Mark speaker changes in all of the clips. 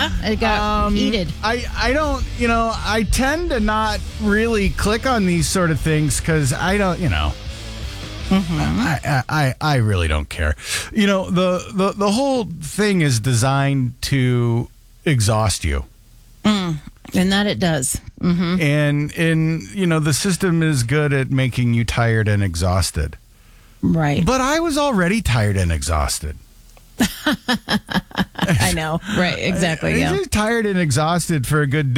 Speaker 1: Yeah, it got heated.
Speaker 2: I don't, I tend to not really click on these sort of things because I don't, I really don't care. The whole thing is designed to exhaust you.
Speaker 1: And that it does. Mm-hmm.
Speaker 2: And the system is good at making you tired and exhausted.
Speaker 1: Right.
Speaker 2: But I was already tired and exhausted.
Speaker 1: I know. Right. Exactly.
Speaker 2: I was tired and exhausted for a good,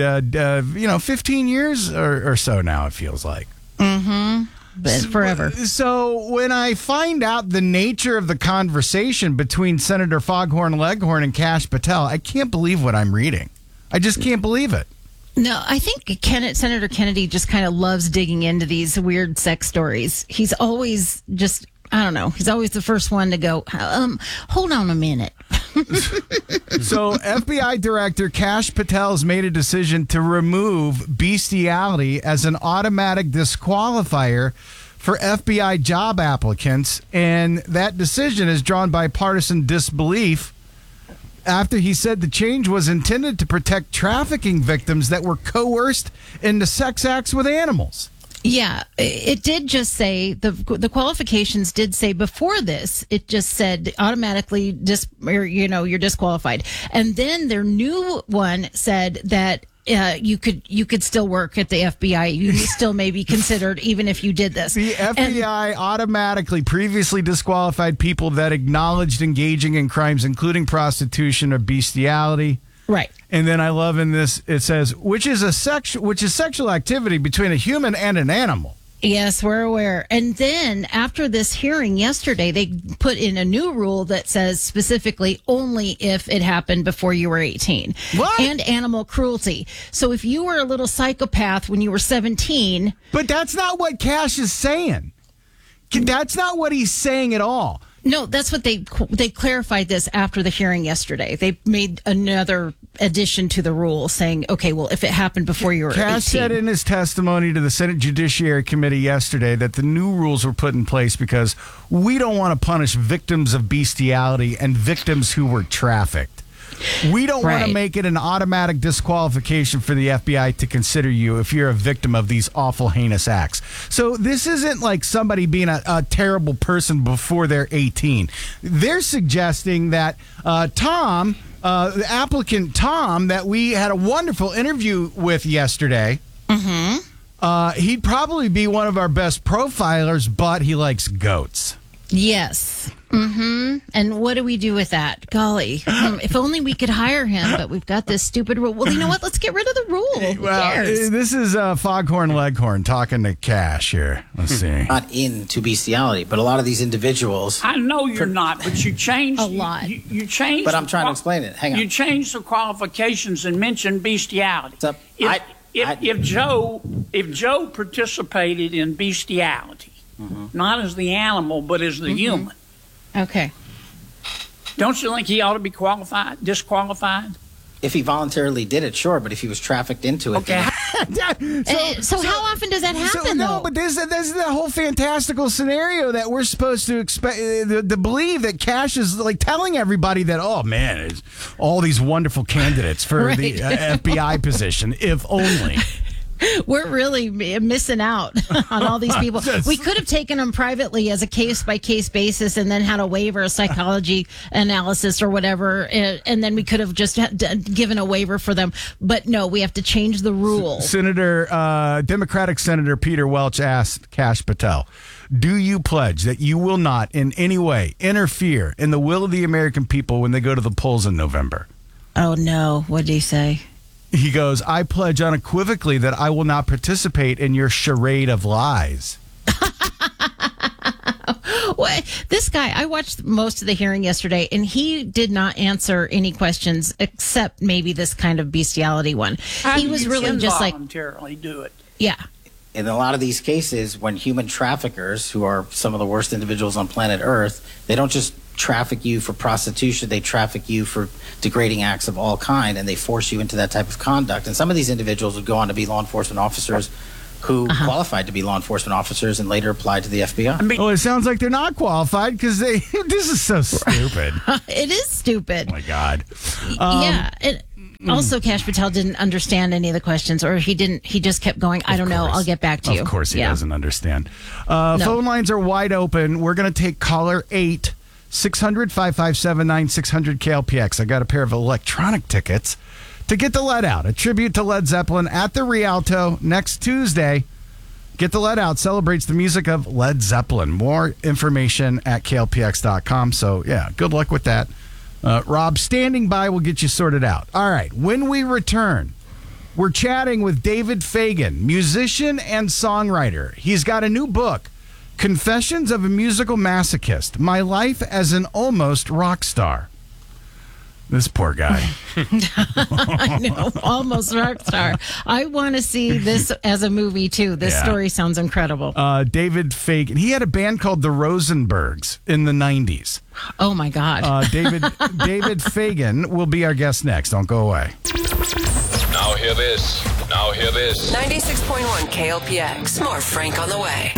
Speaker 2: 15 years or so now, it feels like.
Speaker 1: Mm-hmm. But forever.
Speaker 2: So when I find out the nature of the conversation between Senator Foghorn Leghorn and Kash Patel, I can't believe what I'm reading. I just can't believe it.
Speaker 1: No, I think Senator Kennedy just kind of loves digging into these weird sex stories. He's always just, I don't know, he's always the first one to go, hold on a minute.
Speaker 2: So FBI Director Kash Patel has made a decision to remove bestiality as an automatic disqualifier for FBI job applicants. And that decision is drawn bipartisan disbelief after he said the change was intended to protect trafficking victims that were coerced into sex acts with animals.
Speaker 1: Yeah, it did just say the qualifications did say before this. It just said automatically you're disqualified, and then their new one said that you could still work at the FBI. You still may be considered even if you did this.
Speaker 2: The FBI automatically previously disqualified people that acknowledged engaging in crimes, including prostitution or bestiality.
Speaker 1: Right.
Speaker 2: And then I love in this, it says, which is sexual activity between a human and an animal.
Speaker 1: Yes, we're aware. And then after this hearing yesterday, they put in a new rule that says specifically only if it happened before you were 18.
Speaker 2: What?
Speaker 1: And animal cruelty. So if you were a little psychopath when you were 17.
Speaker 2: But that's not what Kash is saying. That's not what he's saying at all.
Speaker 1: No, that's what they clarified this after the hearing yesterday. They made another addition to the rule saying, okay, well, if it happened before you were 18.
Speaker 2: Kash said in his testimony to the Senate Judiciary Committee yesterday that the new rules were put in place because we don't want to punish victims of bestiality and victims who were trafficked. We don't want to make it an automatic disqualification for the FBI to consider you if you're a victim of these awful, heinous acts. So this isn't like somebody being a terrible person before they're 18. They're suggesting that Tom, the applicant Tom, that we had a wonderful interview with yesterday, he'd probably be one of our best profilers, but he likes goats.
Speaker 1: Yes. Mm-hmm. And what do we do with that? Golly, if only we could hire him, but we've got this stupid rule. Well, you know what? Let's get rid of the rule. Who cares?
Speaker 2: This is Foghorn Leghorn talking to Kash here. Let's see.
Speaker 3: Not into bestiality, but a lot of these individuals.
Speaker 4: I know you're not, but you changed
Speaker 1: a lot.
Speaker 4: You changed.
Speaker 3: But I'm trying to explain it. Hang on.
Speaker 4: You changed the qualifications and mentioned bestiality. If Joe participated in bestiality, not as the animal, but as the human.
Speaker 1: Okay.
Speaker 4: Don't you think he ought to be disqualified?
Speaker 3: If he voluntarily did it, sure, but if he was trafficked into it.
Speaker 4: Okay.
Speaker 1: So how often does that happen,
Speaker 2: No,
Speaker 1: though?
Speaker 2: but this is the whole fantastical scenario that we're supposed to expect to believe that Kash is like telling everybody that, oh, man, it's all these wonderful candidates for the FBI position, if only.
Speaker 1: We're really missing out on all these people. We could have taken them privately as a case-by-case basis and then had a waiver, a psychology analysis or whatever, and then we could have just given a waiver for them. But no, we have to change the rule.
Speaker 2: Democratic Senator Peter Welch asked Kash Patel, do you pledge that you will not in any way interfere in the will of the American people when they go to the polls in November?
Speaker 1: Oh, no. What did he say?
Speaker 2: He goes, I pledge unequivocally that I will not participate in your charade of lies.
Speaker 1: Well, this guy, I watched most of the hearing yesterday, and he did not answer any questions except maybe this kind of bestiality one. He was really just like
Speaker 4: voluntarily do it.
Speaker 1: Yeah.
Speaker 3: In a lot of these cases, when human traffickers, who are some of the worst individuals on planet Earth, they don't just traffic you for prostitution, they traffic you for degrading acts of all kind, and they force you into that type of conduct. And some of these individuals would go on to be law enforcement officers who qualified to be law enforcement officers and later applied to the FBI.
Speaker 2: Well, it sounds like they're not qualified because this is so stupid.
Speaker 1: It is stupid.
Speaker 2: Oh, my God.
Speaker 1: Yeah. Also, Kash Patel didn't understand any of the questions, or he just kept going, I don't know, I'll get back to you.
Speaker 2: Of course he doesn't understand. Phone lines are wide open. We're going to take caller 8, 600-557-9600 KLPX. I got a pair of electronic tickets to Get the Lead Out, a tribute to Led Zeppelin at the Rialto next Tuesday. Get the Lead Out celebrates the music of Led Zeppelin. More information at klpx.com. So, yeah, good luck with that. Rob, standing by will get you sorted out. All right, when we return, we're chatting with David Fagan, musician and songwriter. He's got a new book, Confessions of a Musical Masochist, My Life as an Almost Rock Star. This poor guy.
Speaker 1: I know, almost rock star. I want to see this as a movie, too. This story sounds incredible.
Speaker 2: David Fagan. He had a band called the Rosenbergs in the 90s.
Speaker 1: Oh, my God.
Speaker 2: David Fagan will be our guest next. Don't go away.
Speaker 5: Now hear this.
Speaker 6: 96.1 KLPX. More Frank on the way.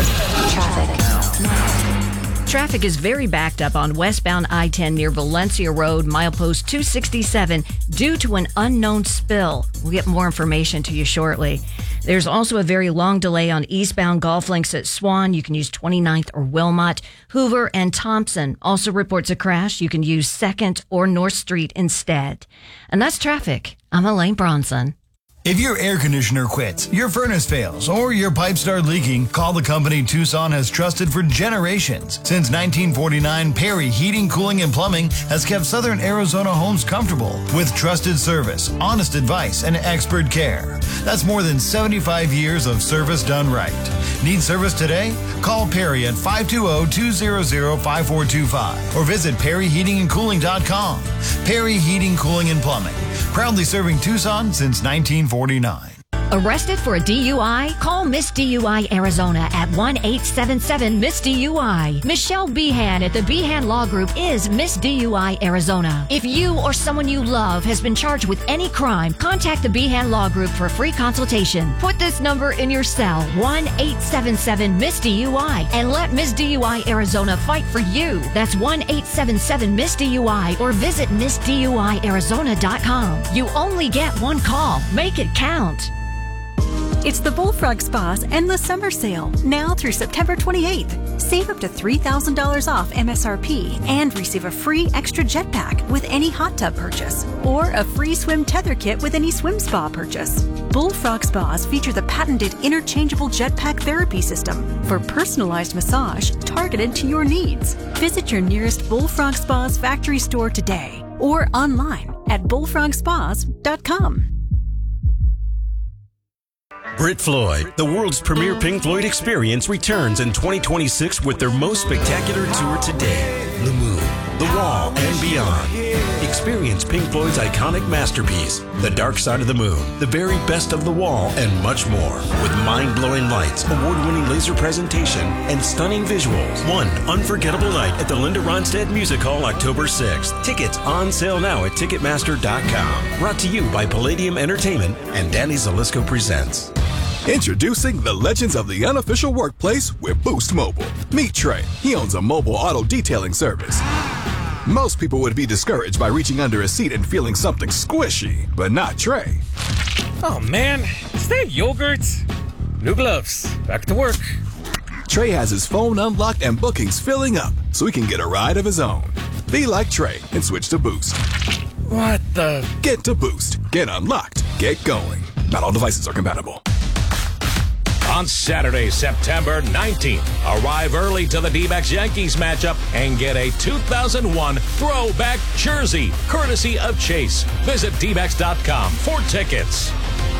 Speaker 7: Traffic is very backed up on westbound I-10 near Valencia Road, milepost 267, due to an unknown spill. We'll get more information to you shortly. There's also a very long delay on eastbound golf links at Swan. You can use 29th or Wilmot. Hoover and Thompson also reports a crash. You can use 2nd or North Street instead. And that's traffic. I'm Elaine Bronson.
Speaker 8: If your air conditioner quits, your furnace fails, or your pipes start leaking, call the company Tucson has trusted for generations. Since 1949, Perry Heating, Cooling, and Plumbing has kept Southern Arizona homes comfortable with trusted service, honest advice, and expert care. That's more than 75 years of service done right. Need service today? Call Perry at 520-200-5425 or visit perryheatingandcooling.com. Perry Heating, Cooling, and Plumbing. Proudly serving Tucson since 1949.
Speaker 7: Arrested for a DUI? Call Miss DUI Arizona at 1-877-MISS-DUI. Michelle Behan at the Behan Law Group is Miss DUI Arizona. If you or someone you love has been charged with any crime, contact the Behan Law Group for a free consultation. Put this number in your cell, 1-877-MISS-DUI, and let Miss DUI Arizona fight for you. That's 1-877-MISS-DUI, or visit MissDUIArizona.com. You only get one call. Make it count.
Speaker 9: It's the Bullfrog Spa's Endless Summer Sale, now through September 28th. Save up to $3,000 off MSRP and receive a free extra jetpack with any hot tub purchase, or a free swim tether kit with any swim spa purchase. Bullfrog Spas feature the patented interchangeable jetpack therapy system for personalized massage targeted to your needs. Visit your nearest Bullfrog Spas factory store today or online at bullfrogspas.com.
Speaker 10: Brit Floyd, the world's premier Pink Floyd experience, returns in 2026 with their most spectacular tour to date, The Moon, The Wall, and Beyond. Experience Pink Floyd's iconic masterpiece, The Dark Side of the Moon, the very best of The Wall, and much more. With mind-blowing lights, award-winning laser presentation, and stunning visuals. One unforgettable night at the Linda Ronstadt Music Hall, October 6th. Tickets on sale now at Ticketmaster.com. Brought to you by Palladium Entertainment and Danny Zalisco Presents.
Speaker 11: Introducing the legends of the unofficial workplace with Boost Mobile. Meet Trey. He owns a mobile auto detailing service. Most people would be discouraged by reaching under a seat and feeling something squishy, but not Trey.
Speaker 12: Oh man, is that yogurt? New gloves. Back to work.
Speaker 11: Trey has his phone unlocked and bookings filling up, so he can get a ride of his own. Be like Trey and switch to Boost.
Speaker 12: What the?
Speaker 11: Get to Boost. Get unlocked. Get going. Not all devices are compatible.
Speaker 5: On Saturday, September 19th, arrive early to the D-backs Yankees matchup and get a 2001 throwback jersey, courtesy of Chase. Visit dbacks.com for tickets.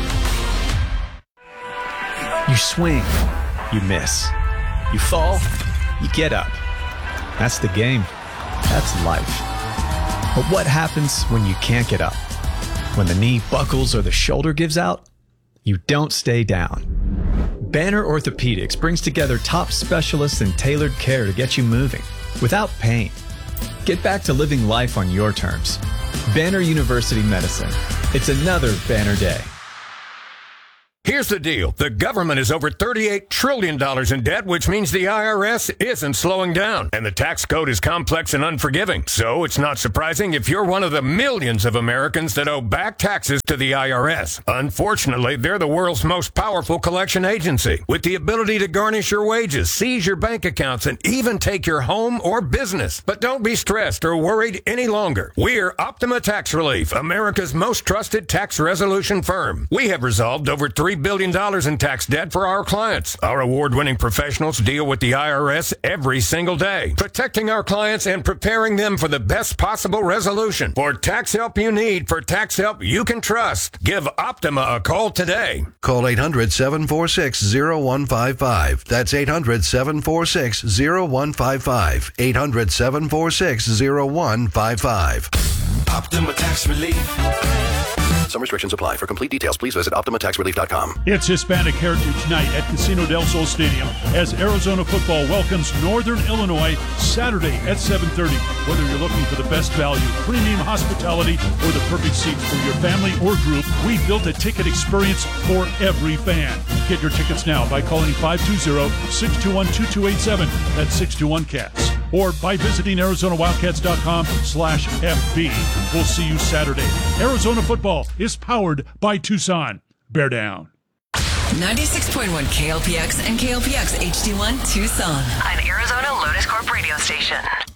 Speaker 13: You swing, you miss. You fall, you get up. That's the game. That's life. But what happens when you can't get up? When the knee buckles or the shoulder gives out? You don't stay down. Banner Orthopedics brings together top specialists in tailored care to get you moving without pain. Get back to living life on your terms. Banner University Medicine. It's another banner day.
Speaker 14: Here's the deal. The government is over $38 trillion in debt, which means the IRS isn't slowing down. And the tax code is complex and unforgiving. So it's not surprising if you're one of the millions of Americans that owe back taxes to the IRS. Unfortunately, they're the world's most powerful collection agency, with the ability to garnish your wages, seize your bank accounts, and even take your home or business. But don't be stressed or worried any longer. We're Optima Tax Relief, America's most trusted tax resolution firm. We have resolved over $3 billion in tax debt for our clients. Our award-winning professionals deal with the IRS every single day, protecting our clients and preparing them for the best possible resolution. For tax help you need, for tax help you can trust, give Optima a call today.
Speaker 15: Call 800-746-0155. That's 800-746-0155. 800-746-0155.
Speaker 10: Optima Tax Relief.
Speaker 15: Some restrictions apply. For complete details, please visit OptimaTaxRelief.com.
Speaker 16: It's Hispanic Heritage Night at Casino del Sol Stadium as Arizona football welcomes Northern Illinois Saturday at 7:30. Whether you're looking for the best value, premium hospitality, or the perfect seats for your family or group, we built a ticket experience for every fan. Get your tickets now by calling 520-621-2287. That's 621-CATS. Or by visiting ArizonaWildcats.com/FB. We'll see you Saturday. Arizona football is powered by Tucson. Bear down.
Speaker 6: 96.1 KLPX and KLPX HD1 Tucson. An Arizona Lotus Corp radio station.